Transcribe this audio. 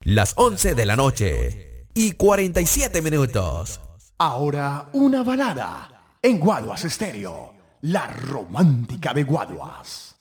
las 11 de la noche y 47 minutos. Ahora una balada en Guaduas Estéreo, la romántica de Guaduas.